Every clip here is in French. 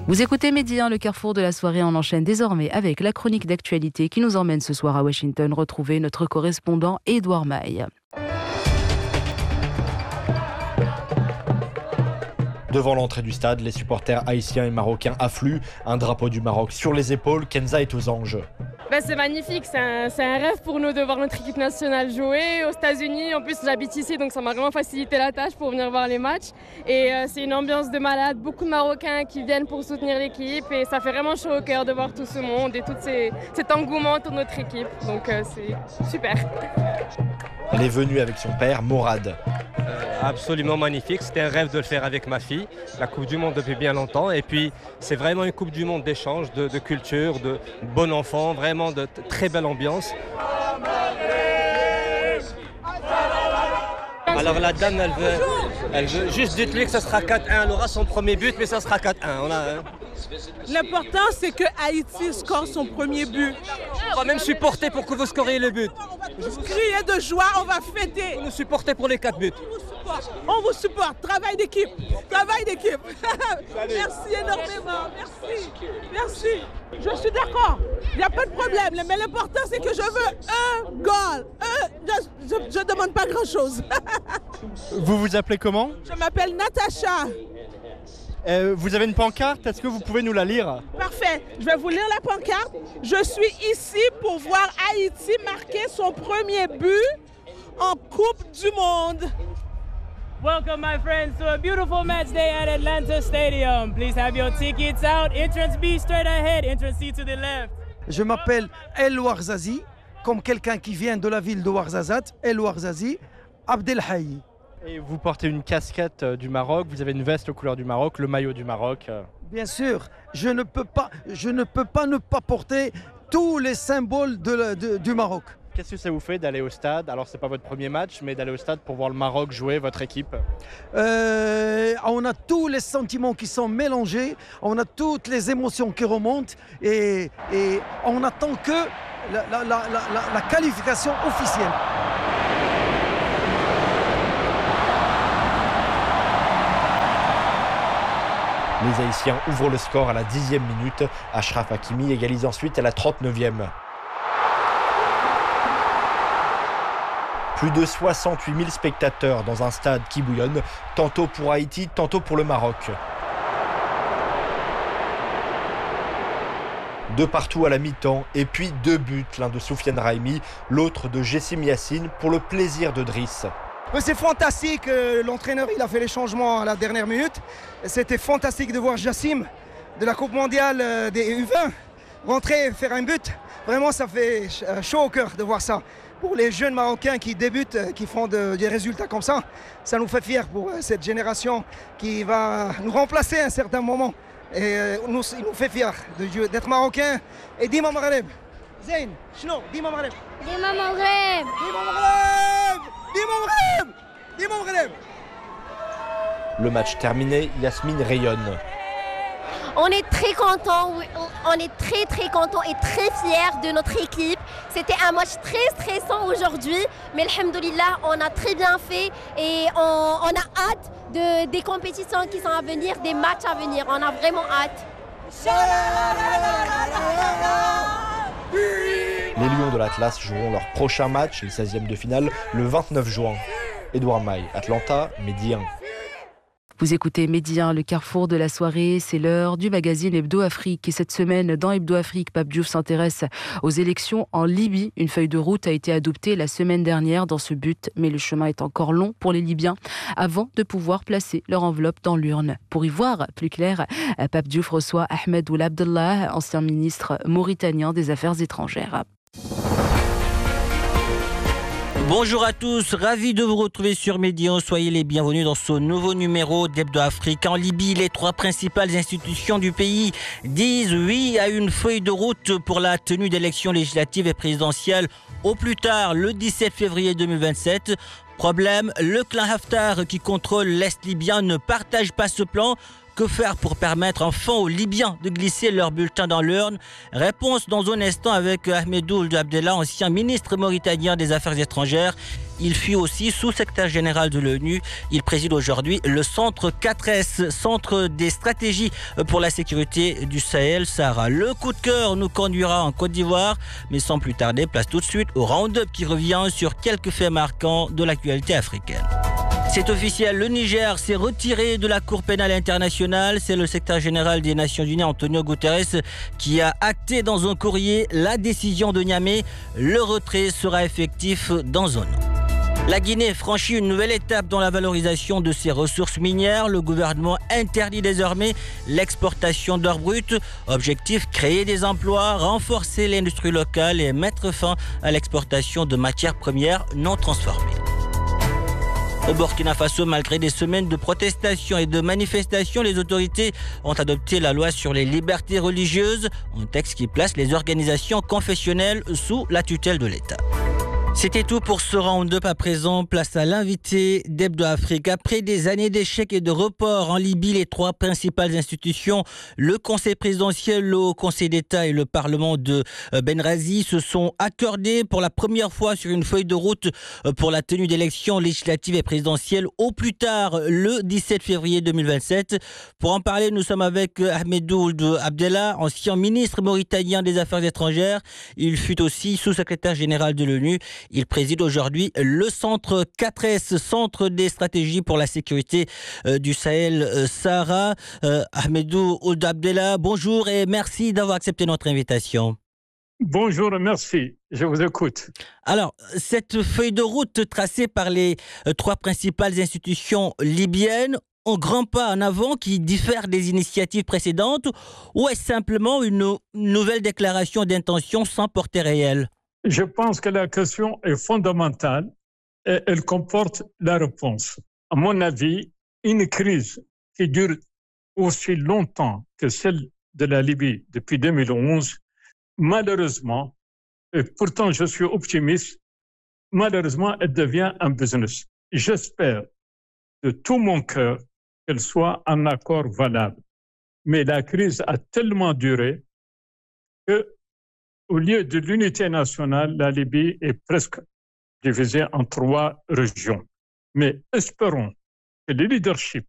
Vous écoutez Midi 1, le carrefour de la soirée. On enchaîne désormais avec la chronique d'actualité qui nous emmène ce soir à Washington retrouver notre correspondant Édouard Maille. Devant l'entrée du stade, les supporters haïtiens et marocains affluent, un drapeau du Maroc sur les épaules. Kenza est aux anges. C'est magnifique, c'est un rêve pour nous de voir notre équipe nationale jouer aux États-Unis. En plus, j'habite ici, donc ça m'a vraiment facilité la tâche pour venir voir les matchs. Et c'est une ambiance de malade, beaucoup de Marocains qui viennent pour soutenir l'équipe. Et ça fait vraiment chaud au cœur de voir tout ce monde et tout cet engouement autour de notre équipe. Donc c'est super. Elle est venue avec son père, Morad. Absolument magnifique, c'était un rêve de le faire avec ma fille. La Coupe du Monde depuis bien longtemps. Et puis, c'est vraiment une Coupe du Monde d'échange, de culture, de bon enfant, vraiment de très belle ambiance. Alors la dame, elle veut juste dites-lui que ça sera 4-1. Elle aura son premier but, mais ça sera 4-1. L'important, c'est que Haïti score son premier but. On va même supporter pour que vous scoriez le but. Vous criez de joie, on va fêter. Vous nous supportez pour les 4 buts. On vous supporte. Travail d'équipe. Travail d'équipe. Merci énormément. Merci. Je suis d'accord. Il n'y a pas de problème. Mais l'important, c'est que je veux un goal. Je ne demande pas grand-chose. Vous vous appelez comment ? Je m'appelle Natacha. Vous avez une pancarte, est-ce que vous pouvez nous la lire ? Parfait, je vais vous lire la pancarte. Je suis ici pour voir Haïti marquer son premier but en Coupe du Monde. Welcome, my friends, to a beautiful match day at Atlanta Stadium. Please have your tickets out. Entrance B straight ahead, entrance C to the left. Je m'appelle El Ouarzazi, comme quelqu'un qui vient de la ville de Ouarzazate, El Ouarzazi, Abdelhaï. Et vous portez une casquette du Maroc, vous avez une veste aux couleurs du Maroc, le maillot du Maroc. Bien sûr, je ne peux pas ne pas porter tous les symboles du Maroc. Qu'est-ce que ça vous fait d'aller au stade ? Alors c'est pas votre premier match, mais d'aller au stade pour voir le Maroc jouer, votre équipe. On a tous les sentiments qui sont mélangés, on a toutes les émotions qui remontent et on attend que la qualification officielle. Les Haïtiens ouvrent le score à la 10e minute. Achraf Hakimi égalise ensuite à la 39e. Plus de 68 000 spectateurs dans un stade qui bouillonne, tantôt pour Haïti, tantôt pour le Maroc. De partout à la mi-temps, et puis 2 buts, l'un de Soufiane Raimi, l'autre de Jessim Yassine, pour le plaisir de Driss. C'est fantastique, l'entraîneur il a fait les changements à la dernière minute. C'était fantastique de voir Jassim de la Coupe mondiale des U20 rentrer, faire un but. Vraiment ça fait chaud au cœur de voir ça. Pour les jeunes Marocains qui débutent, qui font des résultats comme ça nous fait fiers pour cette génération qui va nous remplacer à un certain moment. Et il nous fait fiers d'être Marocains. Et Dima Maghreb. Zayn, شنو Dima Maghreb. Dima Maghreb. Dima Maghreb. Dima Maghreb. Dima Maghreb. Le match terminé, Yasmine rayonne. On est très contents, on est très contents et très fiers de notre équipe. C'était un match très stressant aujourd'hui, mais alhamdoulilah, on a très bien fait et on a hâte des compétitions qui sont à venir, des matchs à venir. On a vraiment hâte. Les Lions de l'Atlas joueront leur prochain match, les 16e de finale, le 29 juin. Édouard Maille, Atlanta, Midi 1. Vous écoutez Midi 1, le carrefour de la soirée, c'est l'heure du magazine Hebdo Afrique. Et cette semaine, dans Hebdo Afrique, Pape Diouf s'intéresse aux élections en Libye. Une feuille de route a été adoptée la semaine dernière dans ce but, mais le chemin est encore long pour les Libyens avant de pouvoir placer leur enveloppe dans l'urne. Pour y voir plus clair, Pape Diouf reçoit Ahmed Ould Abdallah, ancien ministre mauritanien des Affaires étrangères. Bonjour à tous, ravi de vous retrouver sur Midi 1. Soyez les bienvenus dans ce nouveau numéro d'Hebdo Afrique. En Libye, les 3 principales institutions du pays disent oui à une feuille de route pour la tenue d'élections législatives et présidentielles au plus tard le 17 février 2027. Problème, le clan Haftar qui contrôle l'Est libyen ne partage pas ce plan. Que faire pour permettre enfin aux Libyens de glisser leur bulletin dans l'urne? Réponse dans un instant avec Ahmed Ould Abdallah, ancien ministre mauritanien des Affaires étrangères. Il fut aussi sous-secrétaire général de l'ONU. Il préside aujourd'hui le centre 4S, centre des stratégies pour la sécurité du Sahel-Sahara. Le coup de cœur nous conduira en Côte d'Ivoire, mais sans plus tarder, place tout de suite au round-up qui revient sur quelques faits marquants de l'actualité africaine. C'est officiel, le Niger s'est retiré de la Cour pénale internationale. C'est le secrétaire général des Nations Unies, Antonio Guterres, qui a acté dans un courrier la décision de Niamey. Le retrait sera effectif dans un an. La Guinée franchit une nouvelle étape dans la valorisation de ses ressources minières. Le gouvernement interdit désormais l'exportation d'or brut. Objectif, créer des emplois, renforcer l'industrie locale et mettre fin à l'exportation de matières premières non transformées. Au Burkina Faso, malgré des semaines de protestations et de manifestations, les autorités ont adopté la loi sur les libertés religieuses, un texte qui place les organisations confessionnelles sous la tutelle de l'État. C'était tout pour ce round-up. À présent, place à l'invité d'Hebdo Afrique. Après des années d'échecs et de reports en Libye, les trois principales institutions, le Conseil présidentiel, le Haut Conseil d'État et le Parlement de Benghazi, se sont accordés pour la première fois sur une feuille de route pour la tenue d'élections législatives et présidentielles au plus tard le 17 février 2027. Pour en parler, nous sommes avec Ahmedou Ould Abdellah, ancien ministre mauritanien des Affaires étrangères. Il fut aussi sous-secrétaire général de l'ONU. Il préside aujourd'hui le centre 4S, centre des stratégies pour la sécurité du Sahel-Sahara. Ahmedou Ould Abdellah, bonjour et merci d'avoir accepté notre invitation. Bonjour, merci. Je vous écoute. Alors, cette feuille de route tracée par les trois principales institutions libyennes, un grand pas en avant qui diffère des initiatives précédentes, ou est-ce simplement une nouvelle déclaration d'intention sans portée réelle ? Je pense que la question est fondamentale et elle comporte la réponse. À mon avis, une crise qui dure aussi longtemps que celle de la Libye depuis 2011, malheureusement, et pourtant je suis optimiste, malheureusement, elle devient un business. J'espère de tout mon cœur qu'elle soit un accord valable. Mais la crise a tellement duré que au lieu de l'unité nationale, la Libye est presque divisée en 3 régions. Mais espérons que le leadership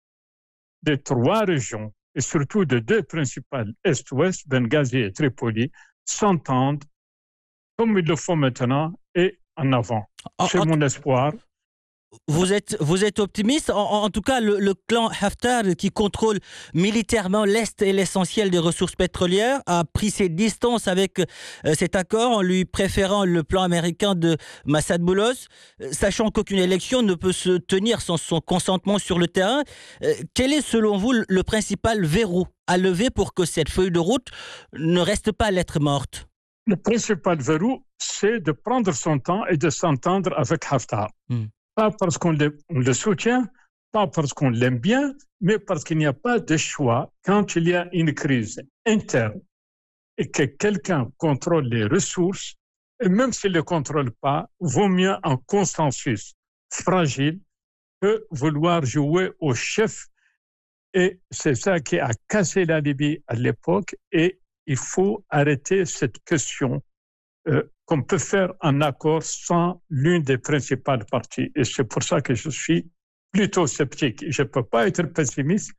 des 3 régions, et surtout des 2 principales, Est-Ouest, Benghazi et Tripoli, s'entendent comme ils le font maintenant et en avant. C'est mon espoir. Vous êtes optimiste. En tout cas, le clan Haftar, qui contrôle militairement l'Est et l'essentiel des ressources pétrolières, a pris ses distances avec cet accord en lui préférant le plan américain de Massad Boulos, sachant qu'aucune élection ne peut se tenir sans son consentement sur le terrain. Quel est, selon vous, le principal verrou à lever pour que cette feuille de route ne reste pas lettre morte ? Le principal verrou, c'est de prendre son temps et de s'entendre avec Haftar. Pas parce qu'on le soutient, pas parce qu'on l'aime bien, mais parce qu'il n'y a pas de choix quand il y a une crise interne et que quelqu'un contrôle les ressources, et même s'il ne les contrôle pas, vaut mieux un consensus fragile que vouloir jouer au chef. Et c'est ça qui a cassé la Libye à l'époque, et il faut arrêter cette question qu'on peut faire un accord sans l'une des principales parties. Et c'est pour ça que je suis plutôt sceptique. Je ne peux pas être pessimiste,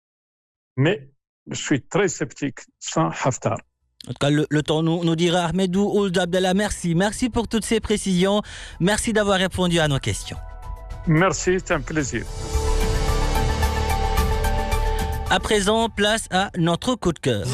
mais je suis très sceptique sans Haftar. En tout cas, le temps nous dira. Ahmedou Ould Abdellah, merci. Merci pour toutes ces précisions. Merci d'avoir répondu à nos questions. Merci, c'est un plaisir. À présent, place à notre coup de cœur.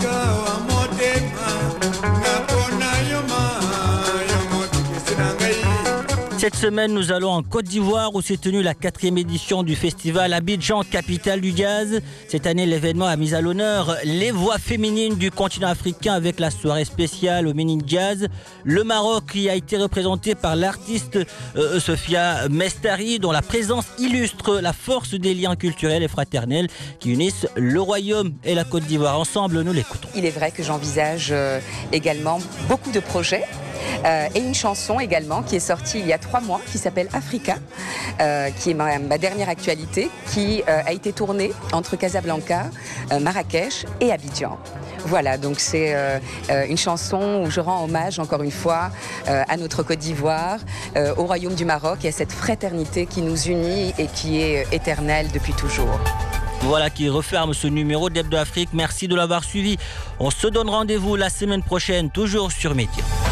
Cette semaine, nous allons en Côte d'Ivoire où s'est tenue la 4e édition du festival Abidjan, capitale du jazz. Cette année, l'événement a mis à l'honneur les voix féminines du continent africain avec la soirée spéciale au Ménin Jazz. Le Maroc qui a été représenté par l'artiste Sophia Mestari, dont la présence illustre la force des liens culturels et fraternels qui unissent le Royaume et la Côte d'Ivoire. Ensemble, nous l'écoutons. Il est vrai que j'envisage également beaucoup de projets. Et une chanson également qui est sortie il y a 3 mois qui s'appelle Africa, qui est ma dernière actualité, qui a été tournée entre Casablanca, Marrakech et Abidjan. Voilà, donc c'est une chanson où je rends hommage encore une fois à notre Côte d'Ivoire, au Royaume du Maroc et à cette fraternité qui nous unit et qui est éternelle depuis toujours. Voilà qui referme ce numéro d'Hebdo Afrique. Merci de l'avoir suivi. On se donne rendez-vous la semaine prochaine, toujours sur Média.